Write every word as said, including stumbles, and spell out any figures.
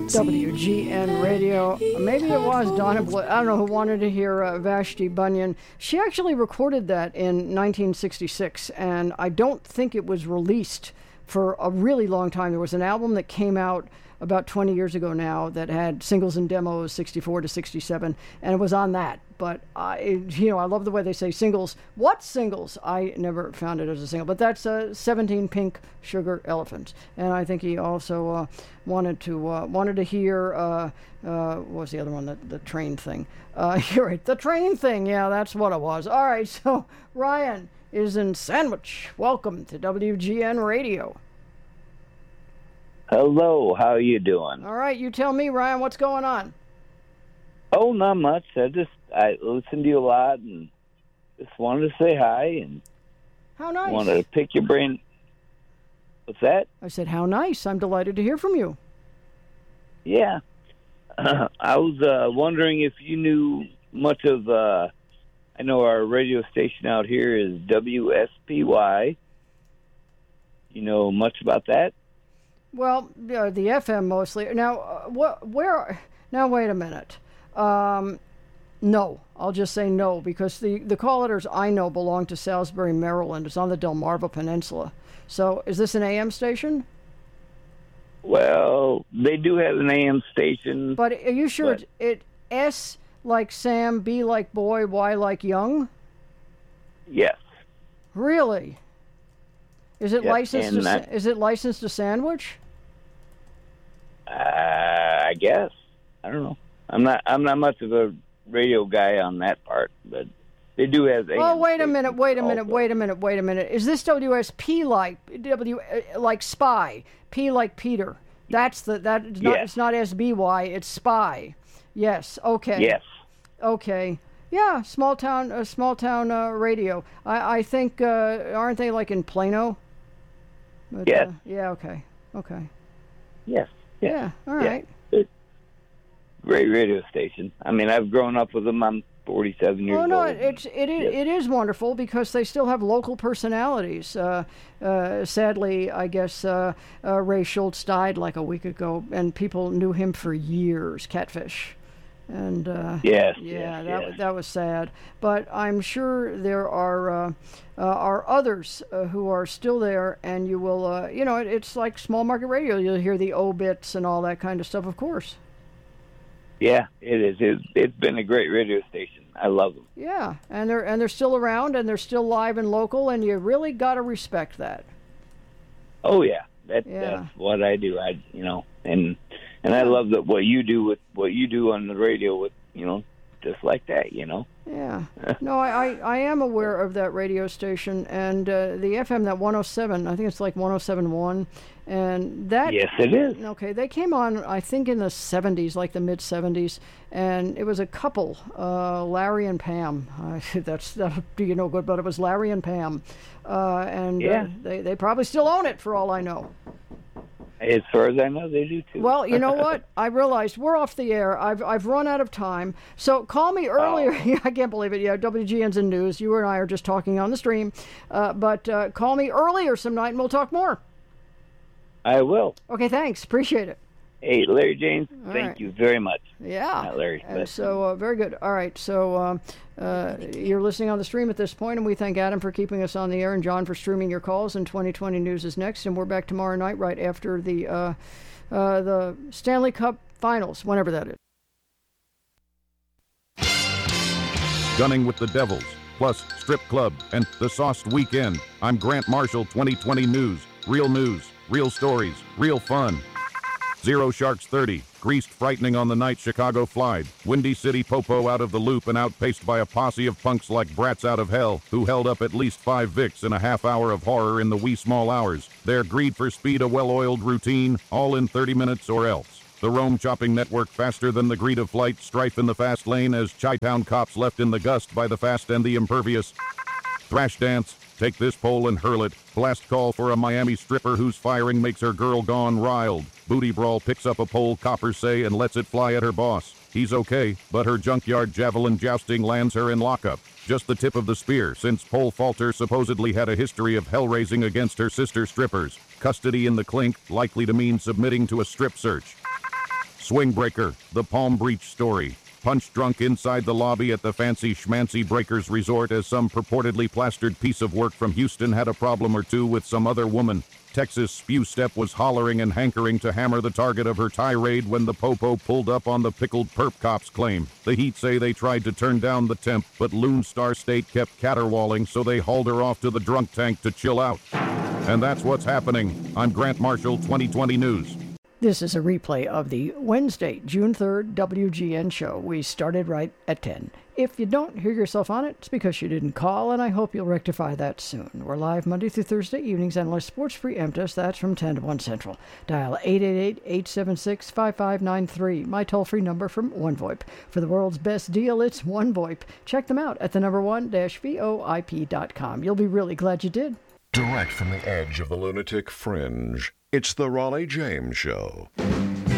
W G N Radio. Maybe it was Donna Blue. I don't know who wanted to hear uh, Vashti Bunyan. She actually recorded that in nineteen sixty-six, and I don't think it was released for a really long time. There was an album that came out about twenty years ago now that had singles and demos, sixty-four to sixty-seven, and it was on that. But I, you know, I love the way they say singles. What singles? I never found it as a single, but that's uh, seventeen Pink Sugar Elephants, and I think he also uh, wanted to uh, wanted to hear uh, uh, what was the other one? The, the train thing. Uh, you're right, the train thing. Yeah, that's what it was. All right, so Ryan is in Sandwich. Welcome to W G N Radio. Hello, how are you doing? All right, you tell me, Ryan, what's going on? Oh, not much. I just I listen to you a lot and just wanted to say hi and how nice. Wanted to pick your brain. What's that? I said, how nice. I'm delighted to hear from you. Yeah. Uh, I was uh, wondering if you knew much of, uh, I know our radio station out here is W S P Y. You know much about that? Well, uh, the F M mostly. Now, uh, what? Where? Now, wait a minute. Um, no, I'll just say no because the the call letters I know belong to Salisbury, Maryland. It's on the Delmarva Peninsula. So, is this an A M station? Well, they do have an A M station. But are you sure but... it, it S like Sam, B like boy, Y like young? Yes. Really? Is it yep, licensed? To, that... Is it licensed to Sandwich? Uh, I guess. I don't know. I'm not. I'm not much of a radio guy on that part, but they do have. Oh, wait a minute! Wait a minute! Wait a minute! Wait a minute! Is this W S P like W uh, like spy? P like Peter? That's the that. It's not, yes. It's not S B Y. It's spy. Yes. Okay. Yes. Okay. Yeah. Small town. Uh, small town uh, radio. I I think uh, aren't they like in Plano? But, yes. Uh, yeah. Okay. Okay. Yes. yes. Yeah. All right. Yes. Great radio station. I mean, I've grown up with them. I'm forty-seven years old. Oh no, old. it's it is yes. it is wonderful because they still have local personalities. Uh, uh, sadly, I guess uh, uh, Ray Schultz died like a week ago, and people knew him for years. Catfish, and uh, yes, yeah, yes, that yes. Was, that was sad. But I'm sure there are uh, uh, are others uh, who are still there, and you will, uh, you know, it, it's like small market radio. You'll hear the obits and all that kind of stuff, of course. Yeah, it is. It's, it's been a great radio station. I love them. Yeah, and they're and they're still around, and they're still live and local, and you really got to respect that. Oh yeah, that, yeah. that's what I do. I you know, and and I love that what you do with what you do on the radio with you know, just like that. You know. Yeah. No, I, I, I am aware of that radio station and uh, the F M, that one oh seven, I think it's like one oh seven point one. And that... Yes, it is. Okay, they came on, I think, in the seventies, like the mid-seventies. And it was a couple, uh, Larry and Pam. Uh, that's that'll do you no good, but it was Larry and Pam. Uh, and yeah. uh, they, they probably still own it, for all I know. As far as I know, they do too. Well, you know what? I realized we're off the air. I've I've run out of time. So call me earlier. Oh. I can't believe it. Yeah, W G N's in news. You and I are just talking on the stream. Uh, but uh, call me earlier some night and we'll talk more. I will. Okay, thanks. Appreciate it. Hey, Larry James, All thank right. you very much. Yeah. Not Larry. And so, uh, very good. All right. So, um, uh, you're listening on the stream at this point, and we thank Adam for keeping us on the air and John for streaming your calls. And twenty twenty News is next, and we're back tomorrow night right after the uh, uh, the Stanley Cup Finals, whenever that is. Gunning with the Devils, plus Strip Club and the Sauced Weekend. I'm Grant Marshall, twenty twenty News. Real news, real stories, real fun. Zero Sharks thirty, greased frightening on the night Chicago flied. Windy City Popo out of the loop and outpaced by a posse of punks like brats out of hell, who held up at least five Vicks in a half hour of horror in the wee small hours. Their greed for speed a well-oiled routine, all in thirty minutes or else. The Rome chopping network faster than the greed of flight, strife in the fast lane as Chi-Town cops left in the gust by the fast and the impervious. Thrash dance, take this pole and hurl it. Blast call for a Miami stripper whose firing makes her girl gone riled. Booty brawl picks up a pole, coppers say, and lets it fly at her boss. He's okay, but her junkyard javelin jousting lands her in lockup. Just the tip of the spear, since Pole Falter supposedly had a history of hell-raising against her sister strippers. Custody in the clink, likely to mean submitting to a strip search. Swing Breaker, the Palm Breach story. Punch drunk inside the lobby at the fancy schmancy Breakers Resort as some purportedly plastered piece of work from Houston had a problem or two with some other woman. Texas Spew Step was hollering and hankering to hammer the target of her tirade when the popo pulled up on the pickled perp cops claim. The Heat say they tried to turn down the temp, but Lone Star State kept caterwauling, so they hauled her off to the drunk tank to chill out. And that's what's happening. I'm Grant Marshall, twenty twenty News. This is a replay of the Wednesday, June third W G N show. We started right at ten. If you don't hear yourself on it, it's because you didn't call, and I hope you'll rectify that soon. We're live Monday through Thursday evenings, and unless sports preempt us, that's from ten to one Central. Dial eight eight eight, eight seven six, five five nine three, my toll-free number from OneVoIP. For the world's best deal, it's OneVoIP. Check them out at the number one dash V O I P dot com. You'll be really glad you did. Direct from the edge of the lunatic fringe, it's the Raleigh James Show.